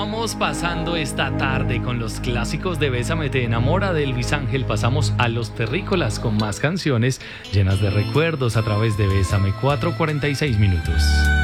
estábamos pasando esta tarde con los clásicos de Bésame te enamora de Luis Ángel, pasamos a Los Terrícolas con más canciones llenas de recuerdos a través de Bésame. 4:46 minutos.